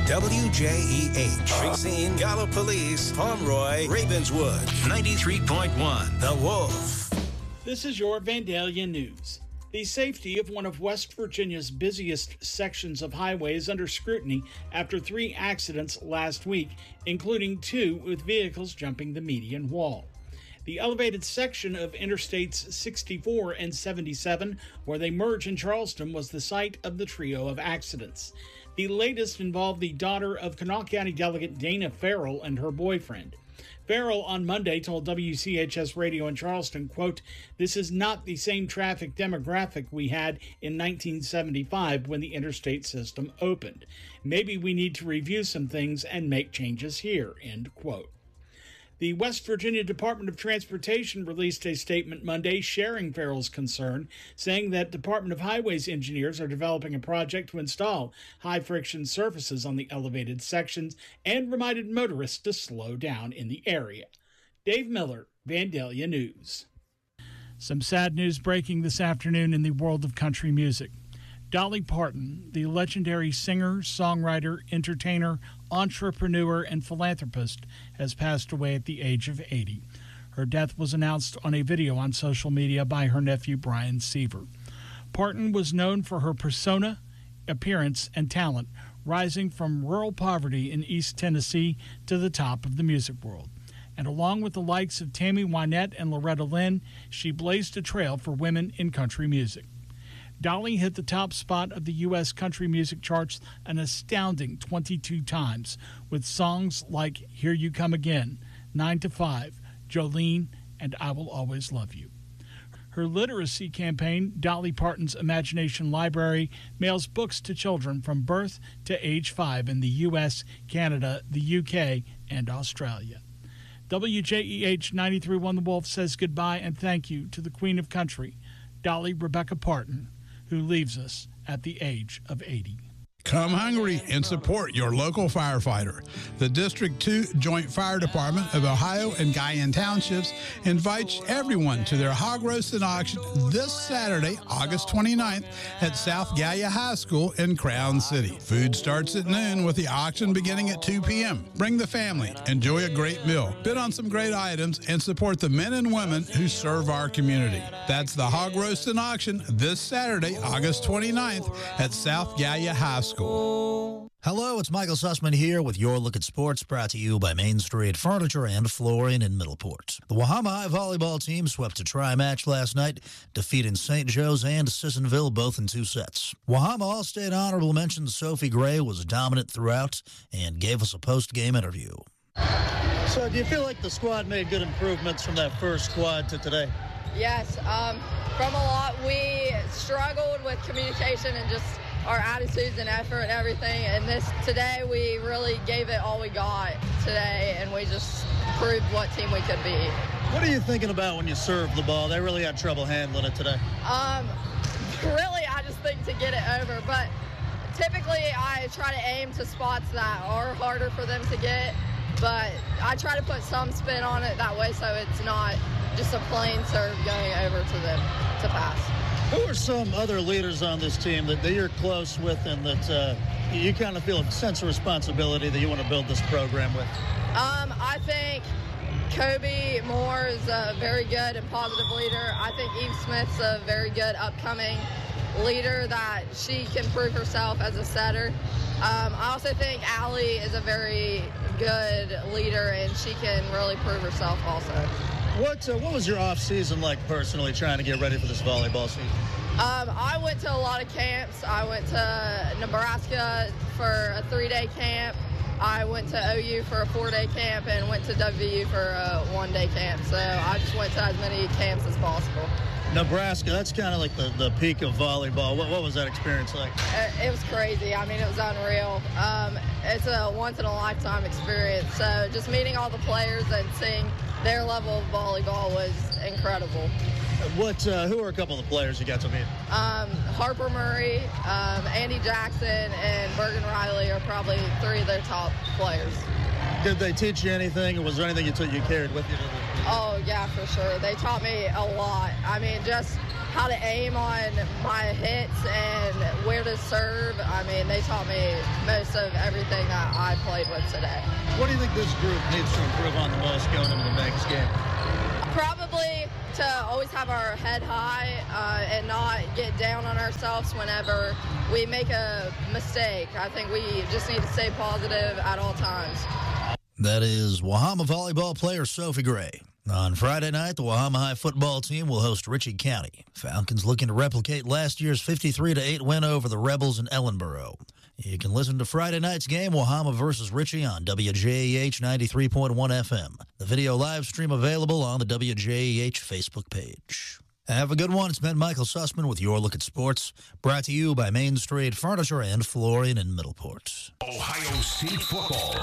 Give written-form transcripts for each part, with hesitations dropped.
WJEH, Racine, Gallipolis, Pomeroy, Ravenswood, 93.1, The Wolf. This is your Vandalia News. The safety of one of West Virginia's busiest sections of highway is under scrutiny after 3 accidents last week, including 2 with vehicles jumping the median wall. The elevated section of Interstates 64 and 77, where they merge in Charleston, was the site of the trio of accidents. The latest involved the daughter of Kanawha County Delegate Dana Farrell and her boyfriend. Farrell on Monday told WCHS Radio in Charleston, quote, "This is not the same traffic demographic we had in 1975 when the interstate system opened. Maybe we need to review some things and make changes here," end quote. The West Virginia Department of Transportation released a statement Monday sharing Farrell's concern, saying that Department of Highways engineers are developing a project to install high-friction surfaces on the elevated sections and reminded motorists to slow down in the area. Dave Miller, Vandalia News. Some sad news breaking this afternoon in the world of country music. Dolly Parton, the legendary singer, songwriter, entertainer, entrepreneur, and philanthropist, has passed away at the age of 80. Her death was announced on a video on social media by her nephew, Brian Seaver. Parton was known for her persona, appearance, and talent, rising from rural poverty in East Tennessee to the top of the music world. And along with the likes of Tammy Wynette and Loretta Lynn, she blazed a trail for women in country music. Dolly hit the top spot of the U.S. country music charts an astounding 22 times with songs like Here You Come Again, 9 to 5, Jolene, and I Will Always Love You. Her literacy campaign, Dolly Parton's Imagination Library, mails books to children from birth to age 5 in the U.S., Canada, the U.K., and Australia. WJEH 93.1 The Wolf says goodbye and thank you to the Queen of Country, Dolly Rebecca Parton, who leaves us at the age of 80. Come hungry and support your local firefighter. The District 2 Joint Fire Department of Ohio and Guyan Townships invites everyone to their hog roasting auction this Saturday, August 29th at South Gallia High School in Crown City. Food starts at noon with the auction beginning at 2 p.m. Bring the family, enjoy a great meal, bid on some great items, and support the men and women who serve our community. That's the hog roasting auction this Saturday, August 29th at South Gallia High School. Hello, it's Michael Sussman here with your look at sports, brought to you by Main Street Furniture and Flooring in Middleport. The Wahama High volleyball team swept a tri-match last night, defeating St. Joe's and Sissonville both in 2 sets. Wahama All-State honorable mention Sophie Gray was dominant throughout and gave us a post-game interview. So do you feel like the squad made good improvements from that first squad to today? Yes, from a lot. We struggled with communication and just our attitudes and effort and everything, and today we really gave it all we got today, and we just proved what team we could be. What are you thinking about when you serve the ball? They really had trouble handling it today. Really, I just think to get it over, but typically I try to aim to spots that are harder for them to get, but I try to put some spin on it that way so it's not just a plain serve going over to them to pass. Who are some other leaders on this team that you're close with and that you kind of feel a sense of responsibility that you want to build this program with? I think Kobe Moore is a very good and positive leader. I think Eve Smith's a very good upcoming leader that she can prove herself as a setter. I also think Allie is a very good leader and she can really prove herself also. What was your off season like personally trying to get ready for this volleyball season? I went to a lot of camps. I went to Nebraska for a 3-day camp. I went to OU for a 4-day camp and went to WVU for a 1-day camp. So I just went to as many camps as possible. Nebraska, that's kind of like the peak of volleyball. What was that experience like? It was crazy. I mean, it was unreal. It's a once-in-a-lifetime experience. So just meeting all the players and seeing their level of volleyball was incredible. Who are a couple of the players you got to meet? Harper Murray, Andy Jackson, and Bergen Riley are probably 3 of their top players. Did they teach you anything, or was there anything you carried with you? Oh, yeah, for sure. They taught me a lot. I mean, just how to aim on my hits and where to serve. I mean, they taught me most of everything that I played with today. What do you think this group needs to improve on the most going into the next game? Probably to always have our head high and not get down on ourselves whenever we make a mistake. I think we just need to stay positive at all times. That is Wahama volleyball player Sophie Gray. On Friday night, the Wahama High football team will host Ritchie County. Falcons looking to replicate last year's 53-8 win over the Rebels in Ellenboro. You can listen to Friday night's game, Wahama versus Ritchie, on WJEH 93.1 FM. The video live stream available on the WJEH Facebook page. Have a good one. It's been Michael Sussman with Your Look at Sports, brought to you by Main Street Furniture and Flooring in Middleport. Ohio State football.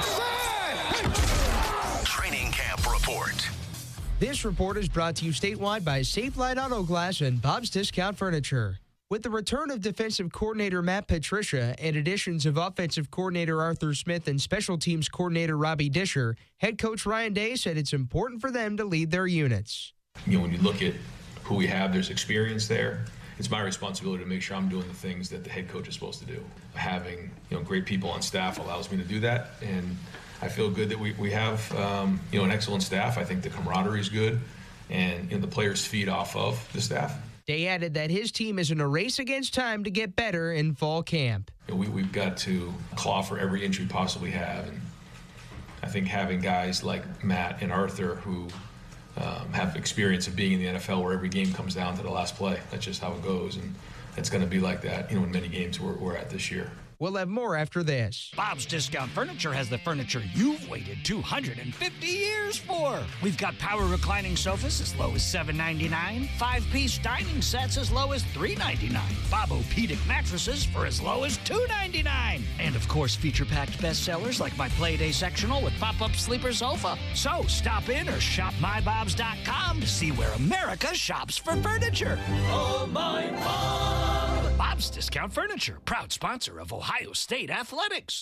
Training camp report. This report is brought to you statewide by Safelite Auto Glass and Bob's Discount Furniture. With the return of defensive coordinator Matt Patricia and additions of offensive coordinator Arthur Smith and special teams coordinator Robbie Disher, head coach Ryan Day said it's important for them to lead their units. When you look at who we have, there's experience there. It's my responsibility to make sure I'm doing the things that the head coach is supposed to do. Having great people on staff allows me to do that, and I feel good that we have an excellent staff. I think the camaraderie is good, and the players feed off of the staff. Day added that his team is in a race against time to get better in fall camp. We've got to claw for every inch we possibly have, and I think having guys like Matt and Arthur who have experience of being in the NFL where every game comes down to the last play. That's just how it goes, and it's going to be like that in many games we're at this year. We'll have more after this. Bob's Discount Furniture has the furniture you've waited 250 years for. We've got power reclining sofas as low as $7.99, 5-piece dining sets as low as $3.99, Bob-O-Pedic mattresses for as low as $2.99, and of course feature-packed bestsellers like my Playday sectional with pop-up sleeper sofa. So stop in or shop mybobs.com to see where America shops for furniture. Oh, my Bob! Bob's Discount Furniture, proud sponsor of Ohio State Athletics.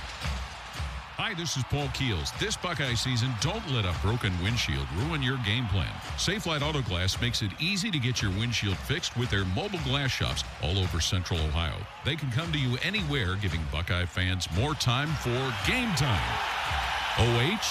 Hi, this is Paul Keels. This Buckeye season, don't let a broken windshield ruin your game plan. Safelite Auto Glass makes it easy to get your windshield fixed with their mobile glass shops all over Central Ohio. They can come to you anywhere, giving Buckeye fans more time for game time. OH?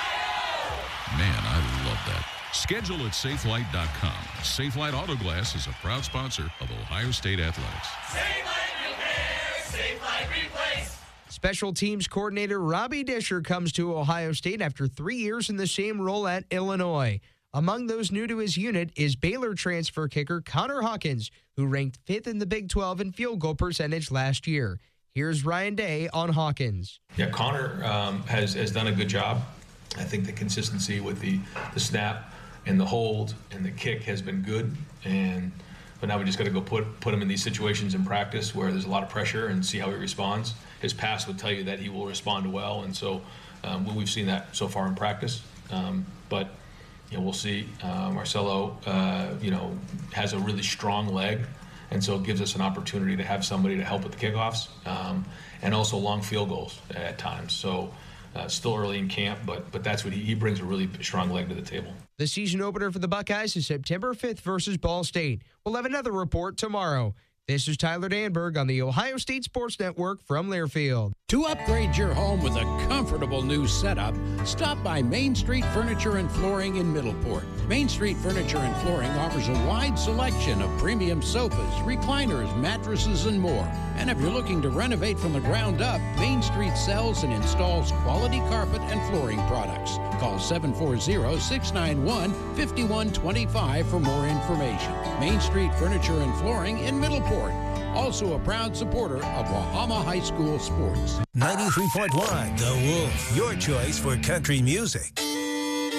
Man, I love that. Schedule at Safelite.com. Safelite Auto Glass is a proud sponsor of Ohio State Athletics. Safelite Repair, Safelite Replace. Special teams coordinator Robbie Disher comes to Ohio State after 3 years in the same role at Illinois. Among those new to his unit is Baylor transfer kicker Connor Hawkins, who ranked 5th in the Big 12 in field goal percentage last year. Here's Ryan Day on Hawkins. Yeah, Connor has done a good job. I think the consistency with the snap and the hold and the kick has been good, but now we just got to go put him in these situations in practice where there's a lot of pressure and see how he responds. His past would tell you that he will respond well, and so we've seen that so far in practice. But we'll see. Marcelo, has a really strong leg, and so it gives us an opportunity to have somebody to help with the kickoffs and also long field goals at times. So. Still early in camp, but that's what he brings, a really strong leg to the table. The season opener for the Buckeyes is September 5th versus Ball State. We'll have another report tomorrow. This is Tyler Danberg on the Ohio State Sports Network from Learfield. To upgrade your home with a comfortable new setup, stop by Main Street Furniture and Flooring in Middleport. Main Street Furniture and Flooring offers a wide selection of premium sofas, recliners, mattresses, and more. And if you're looking to renovate from the ground up, Main Street sells and installs quality carpet and flooring products. Call 740-691-5125 for more information. Main Street Furniture and Flooring in Middleport. Also a proud supporter of Wahama High School sports. 93.1 The Wolf, your choice for country music.